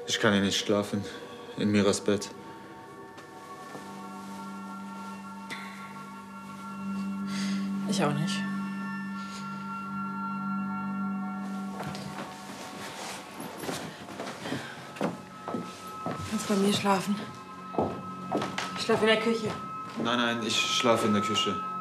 Ich kann hier nicht schlafen. In Miras Bett. Ich auch nicht. Kannst bei mir schlafen. Ich schlafe in der Küche. Nein, nein, ich schlafe in der Küche.